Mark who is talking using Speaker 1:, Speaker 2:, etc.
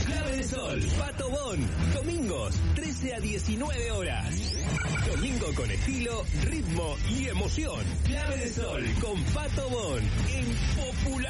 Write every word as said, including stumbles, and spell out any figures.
Speaker 1: Clave de Sol, Pato Bon. Domingos, trece a diecinueve horas. Domingo con estilo, ritmo y emoción. Clave de Sol con Pato Bon en Popular.